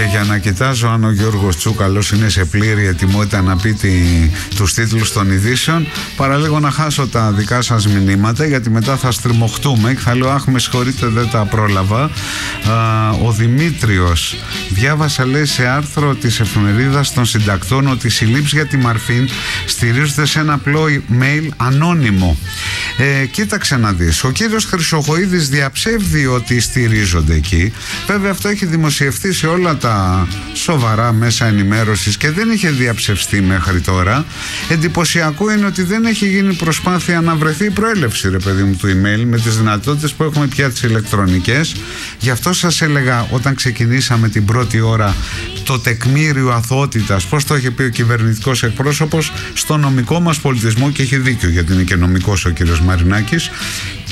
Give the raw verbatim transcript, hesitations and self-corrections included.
Και για να κοιτάζω αν ο Γιώργος Τσούκαλος είναι σε πλήρη ετοιμότητα να πει τη, τους τίτλους των ειδήσεων, παραλίγο να χάσω τα δικά σας μηνύματα, γιατί μετά θα στριμωχτούμε και θα λέω αχ με συγχωρείτε δεν τα πρόλαβα. Α, ο Δημήτριος διάβασα, λέει, σε άρθρο της εφημερίδας των συντακτών ότι οι συλλήψεις για τη Μαρφίν στηρίζονται σε ένα απλό mail ανώνυμο. Ε, κοίταξε να δεις, ο κύριος Χρυσοχοΐδης διαψεύδει ότι στηρίζονται εκεί. Βέβαια αυτό έχει δημοσιευτεί σε όλα τα σοβαρά μέσα ενημέρωσης και δεν είχε διαψευστεί μέχρι τώρα. Εντυπωσιακό είναι ότι δεν έχει γίνει προσπάθεια να βρεθεί η προέλευση, ρε παιδί μου, του email με τις δυνατότητες που έχουμε πια τις ηλεκτρονικές. Γι' αυτό σας έλεγα όταν ξεκινήσαμε την πρώτη ώρα το τεκμήριο αθωότητας, πώς το είχε πει ο κυβερνητικός εκπρόσωπος, στο νομικό μας πολιτισμό, και έχει δίκιο γιατί είναι και νομικός ο κύριος Μαρινάκης.